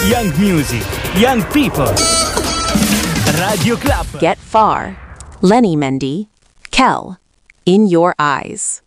young music, young people. Radio Club. Get Far. Lenny Mendy. Kel. In Your Eyes.